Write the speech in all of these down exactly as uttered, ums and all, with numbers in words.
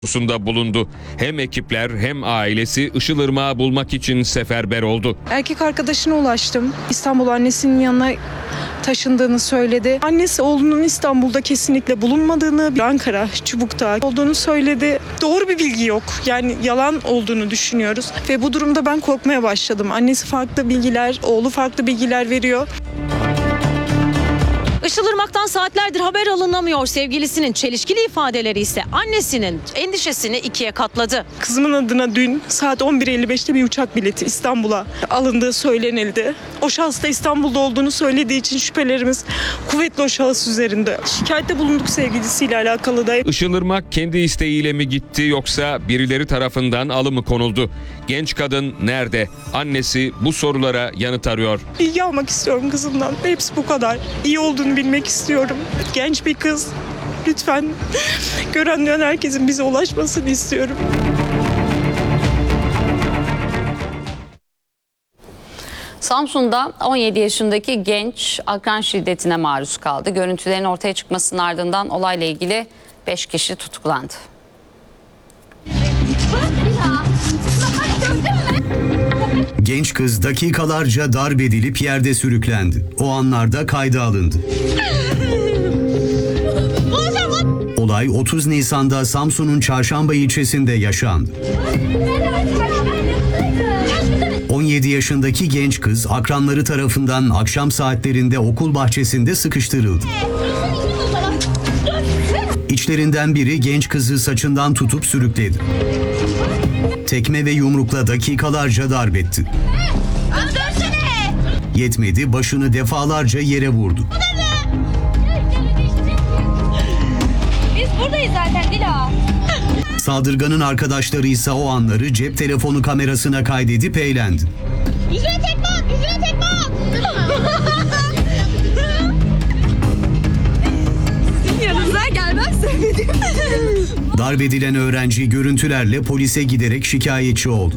Sunda bulundu. Hem ekipler hem ailesi Işılırmak'ı bulmak için seferber oldu. Erkek arkadaşına ulaştım. İstanbul annesinin yanına taşındığını söyledi. Annesi oğlunun İstanbul'da kesinlikle bulunmadığını, Ankara, Çubuk'ta olduğunu söyledi. Doğru bir bilgi yok. Yani yalan olduğunu düşünüyoruz. Ve bu durumda ben korkmaya başladım. Annesi farklı bilgiler, oğlu farklı bilgiler veriyor. Işılırmak'tan saatlerdir haber alınamıyor. Sevgilisinin çelişkili ifadeleri ise annesinin endişesini ikiye katladı. Kızımın adına dün saat on bir elli beşte bir uçak bileti İstanbul'a alındığı söylenildi. O şahıs da İstanbul'da olduğunu söylediği için şüphelerimiz kuvvetli o şahıs üzerinde. Şikayette bulunduk sevgilisiyle alakalı da. Işılırmak kendi isteğiyle mi gitti yoksa birileri tarafından alı mı konuldu? Genç kadın nerede? Annesi bu sorulara yanıt arıyor. Bilgi almak istiyorum kızımdan. Hepsi bu kadar. İyi olduğunu bilmek istiyorum. Genç bir kız. Lütfen gören duyan herkesin bize ulaşmasını istiyorum. Samsun'da on yedi yaşındaki genç akran şiddetine maruz kaldı. Görüntülerin ortaya çıkmasının ardından olayla ilgili beş kişi tutuklandı. Genç kız dakikalarca darp edilip yerde sürüklendi. O anlarda kayda alındı. Olay otuz Nisan'da Samsun'un Çarşamba ilçesinde yaşandı. on yedi yaşındaki genç kız akranları tarafından akşam saatlerinde okul bahçesinde sıkıştırıldı. İçlerinden biri genç kızı saçından tutup sürükledi. Tekme ve yumrukla dakikalarca darp etti. Yetmedi, başını defalarca yere vurdu. Biz buradayız zaten Dila. Saldırganın arkadaşları ise o anları cep telefonu kamerasına kaydedip eğlendi. Yüzüne tekme at, yüzüne tekme at. Sizin yanınıza gelmez söyledim. Darp edilen öğrenci görüntülerle polise giderek şikayetçi oldu.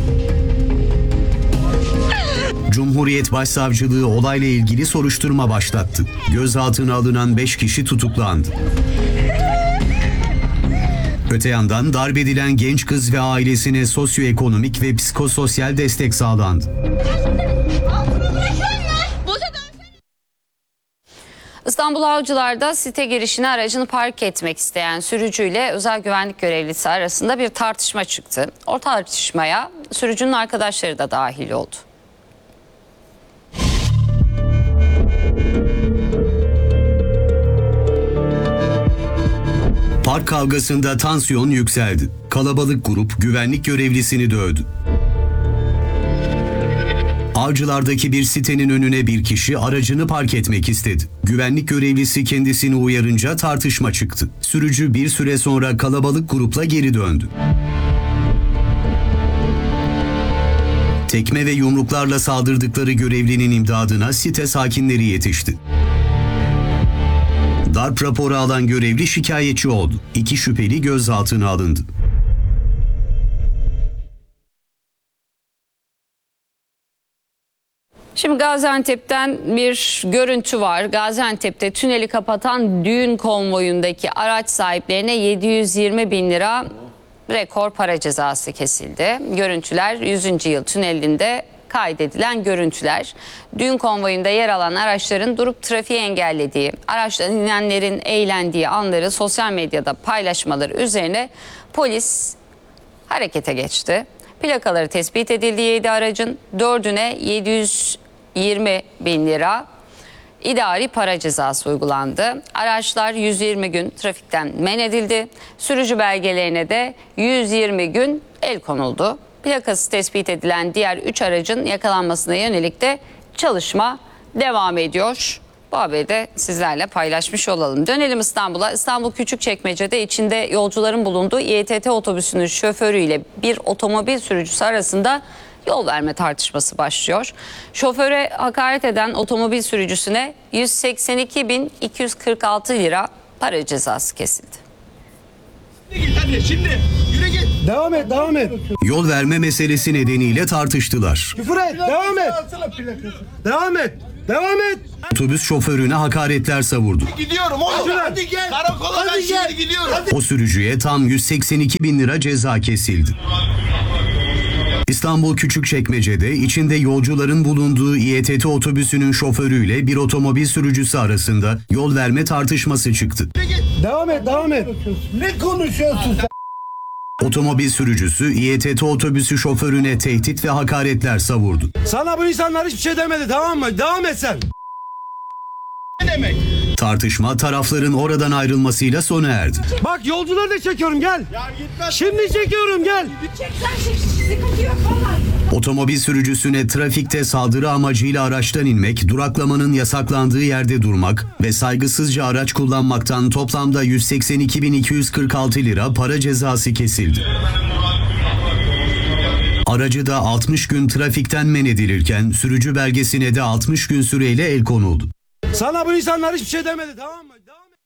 Cumhuriyet Başsavcılığı olayla ilgili soruşturma başlattı. Gözaltına alınan beş kişi tutuklandı. Öte yandan darp edilen genç kız ve ailesine sosyoekonomik ve psikososyal destek sağlandı. İstanbul Avcılar'da site girişine aracını park etmek isteyen sürücüyle özel güvenlik görevlisi arasında bir tartışma çıktı. O tartışmaya sürücünün arkadaşları da dahil oldu. Park kavgasında tansiyon yükseldi. Kalabalık grup güvenlik görevlisini dövdü. Avcılardaki bir sitenin önüne bir kişi aracını park etmek istedi. Güvenlik görevlisi kendisini uyarınca tartışma çıktı. Sürücü bir süre sonra kalabalık grupla geri döndü. Tekme ve yumruklarla saldırdıkları görevlinin imdadına site sakinleri yetişti. Darp raporu alan görevli şikayetçi oldu. İki şüpheli gözaltına alındı. Şimdi Gaziantep'ten bir görüntü var. Gaziantep'te tüneli kapatan düğün konvoyundaki araç sahiplerine yedi yüz yirmi bin lira rekor para cezası kesildi. Görüntüler yüzüncü yıl tünelinde kaydedilen görüntüler. Düğün konvoyunda yer alan araçların durup trafiği engellediği, araçtan inenlerin eğlendiği anları sosyal medyada paylaşmaları üzerine polis harekete geçti. Plakaları tespit edildiği yedi aracın dördüne yedi yüz yirmi bin lira idari para cezası uygulandı. Araçlar yüz yirmi gün trafikten men edildi. Sürücü belgelerine de yüz yirmi gün el konuldu. Plakası tespit edilen diğer üç aracın yakalanmasına yönelik de çalışma devam ediyor. Bu haberi de sizlerle paylaşmış olalım. Dönelim İstanbul'a. İstanbul Küçükçekmece'de içinde yolcuların bulunduğu İETT otobüsünün şoförüyle bir otomobil sürücüsü arasında yol verme tartışması başlıyor. Şoföre hakaret eden otomobil sürücüsüne yüz seksen iki bin iki yüz kırk altı lira para cezası kesildi. Hadi şimdi yürü git. Devam et, devam et. Yol verme meselesi nedeniyle tartıştılar. Küfür et, devam et. Devam et. Devam et. Otobüs şoförüne hakaretler savurdu. Gidiyorum oğlum. Hadi gel. Karakola ben şimdi gidiyorum. O sürücüye tam yüz seksen iki bin lira ceza kesildi. İstanbul Küçükçekmece'de içinde yolcuların bulunduğu İETT otobüsünün şoförüyle bir otomobil sürücüsü arasında yol verme tartışması çıktı. Devam et, devam et. Ne konuşuyorsun sen? Otomobil sürücüsü İETT otobüsü şoförüne tehdit ve hakaretler savurdu. Sana bu insanlar hiçbir şey demedi, tamam mı? Devam et sen. Ne demek? Tartışma tarafların oradan ayrılmasıyla sona erdi. Bak yolcuları da çekiyorum, gel. Şimdi çekiyorum, gel. Otomobil sürücüsüne trafikte saldırı amacıyla araçtan inmek, duraklamanın yasaklandığı yerde durmak ve saygısızca araç kullanmaktan toplamda yüz seksen iki bin iki yüz kırk altı lira para cezası kesildi. Aracı da altmış gün trafikten men edilirken sürücü belgesine de altmış gün süreyle el konuldu. Sana bu insanlar hiçbir şey demedi, tamam mı? Devam et.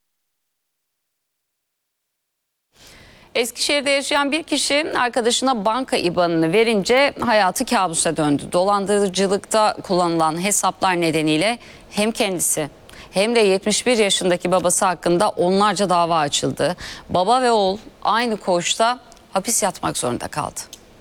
Eskişehir'de yaşayan bir kişi arkadaşına banka I B A N'ını verince hayatı kabusa döndü. Dolandırıcılıkta kullanılan hesaplar nedeniyle hem kendisi hem de yetmiş bir yaşındaki babası hakkında onlarca dava açıldı. Baba ve oğul aynı koğuşta hapis yatmak zorunda kaldı.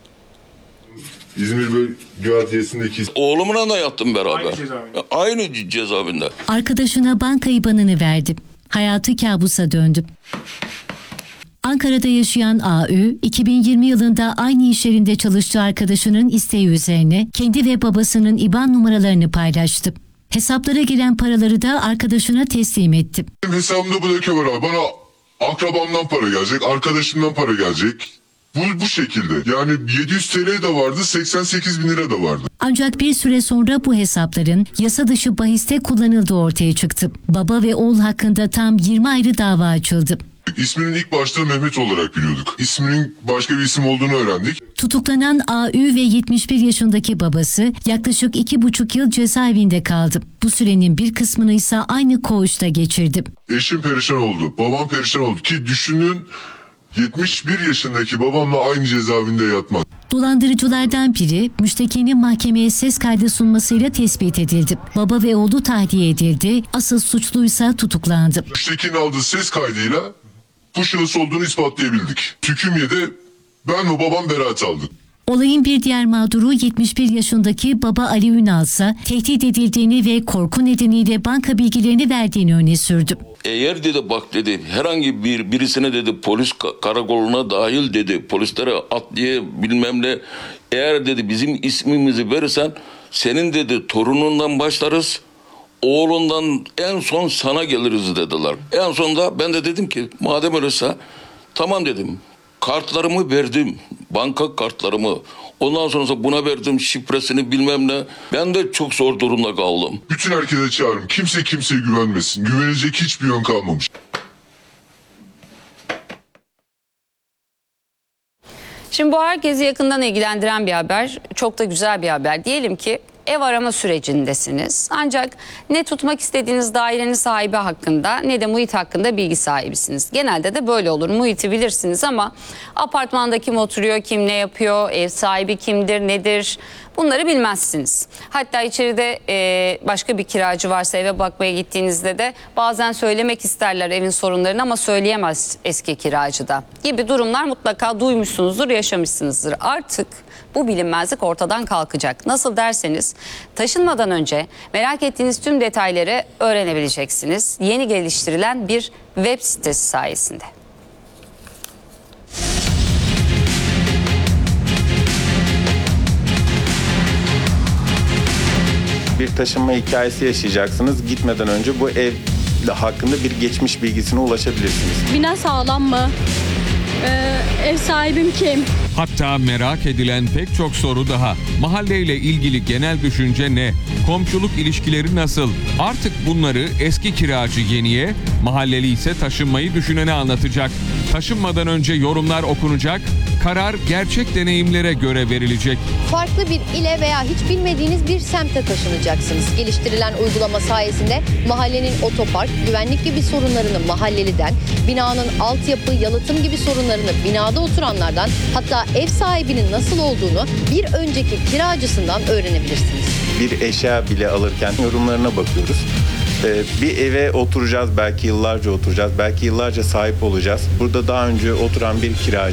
İzmir Bölge Adliyesi'ndeki Oğlumla da yattım beraber. Aynı cezaevinde. Aynı cezaevinde. Arkadaşına banka I B A N'ını verdi. Hayatı kabusa döndü. Ankara'da yaşayan A Ü, iki bin yirmi yılında aynı iş yerinde çalıştığı arkadaşının isteği üzerine kendi ve babasının I B A N numaralarını paylaştı. Hesaplara giren paraları da arkadaşına teslim etti. benim hesabımda bu leke var abi. Bana akrabamdan para gelecek, arkadaşımdan para gelecek. Bu, bu şekilde. Yani yedi yüz TL de vardı, seksen sekiz bin lira da vardı. Ancak bir süre sonra bu hesapların yasa dışı bahiste kullanıldığı ortaya çıktı. Baba ve oğul hakkında tam yirmi ayrı dava açıldı. İsminin ilk başta Mehmet olarak biliyorduk. İsminin başka bir isim olduğunu öğrendik. Tutuklanan A Ü ve yetmiş bir yaşındaki babası yaklaşık iki buçuk yıl cezaevinde kaldı. Bu sürenin bir kısmını ise aynı koğuşta geçirdi. Eşim perişan oldu, babam perişan oldu ki düşünün yetmiş bir yaşındaki babamla aynı cezaevinde yatmak. Dolandırıcılardan biri müştekinin mahkemeye ses kaydı sunmasıyla tespit edildi. Baba ve oğlu tahliye edildi. Asıl suçluysa tutuklandı. Müştekinin aldığı ses kaydıyla bu şahıs olduğunu ispatlayabildik. Hüküm yedi, ben ve babam beraat aldık. Olayın bir diğer mağduru yetmiş bir yaşındaki baba Ali Ünal ise tehdit edildiğini ve korku nedeniyle banka bilgilerini verdiğini öne sürdü. Eğer dedi bak dedi herhangi bir birisine dedi polis karakoluna dahil dedi polislere adliye bilmem ne eğer dedi bizim ismimizi verirsen senin dedi torunundan başlarız oğlundan en son sana geliriz dediler. En sonunda ben de dedim ki madem öyleyse tamam dedim. Kartlarımı verdim. Banka kartlarımı. Ondan sonra buna verdim şifresini bilmem ne. Ben de çok zor durumda kaldım. Bütün herkese çağırın. Kimse kimseye güvenmesin. Güvenecek hiçbir yön kalmamış. Şimdi bu herkesi yakından ilgilendiren bir haber. Çok da güzel bir haber. Diyelim ki ev arama sürecindesiniz. Ancak ne tutmak istediğiniz dairenin sahibi hakkında ne de muhit hakkında bilgi sahibisiniz. Genelde de böyle olur. Muhiti bilirsiniz ama apartmanda kim oturuyor, kim ne yapıyor, ev sahibi kimdir, nedir bunları bilmezsiniz. Hatta içeride e, başka bir kiracı varsa eve bakmaya gittiğinizde de bazen söylemek isterler evin sorunlarını ama söyleyemez eski kiracı da gibi durumlar mutlaka duymuşsunuzdur, yaşamışsınızdır. Artık bu bilinmezlik ortadan kalkacak. Nasıl derseniz taşınmadan önce merak ettiğiniz tüm detayları öğrenebileceksiniz. Yeni geliştirilen bir web sitesi sayesinde. Bir taşınma hikayesi yaşayacaksınız. Gitmeden önce bu ev hakkında bir geçmiş bilgisine ulaşabilirsiniz. Bina sağlam mı? Ee, ev sahibim kim? Hatta merak edilen pek çok soru daha. Mahalleyle ilgili genel düşünce ne? Komşuluk ilişkileri nasıl? Artık bunları eski kiracı yeniye, mahalleli ise taşınmayı düşünene anlatacak. Taşınmadan önce yorumlar okunacak, karar gerçek deneyimlere göre verilecek. Farklı bir ile veya hiç bilmediğiniz bir semte taşınacaksınız. Geliştirilen uygulama sayesinde mahallenin otopark, güvenlik gibi sorunlarını mahalleliden, binanın altyapı, yalıtım gibi sorunlarını binada oturanlardan, hatta ev sahibinin nasıl olduğunu bir önceki kiracısından öğrenebilirsiniz. bir eşya bile alırken yorumlarına bakıyoruz. Ee, bir eve oturacağız, belki yıllarca oturacağız, belki yıllarca sahip olacağız. Burada daha önce oturan bir kiracı